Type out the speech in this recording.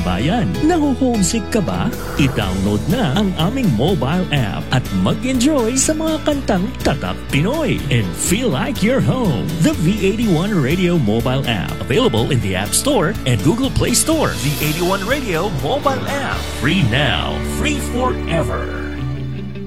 kabayan. Naho-homesick ka ba? I-download na ang aming mobile app at mag-enjoy sa mga kantang Tatak Pinoy and feel like you're home. The V81 Radio mobile app, available in the App Store and Google Play Store. V81 Radio mobile app, free now, free forever.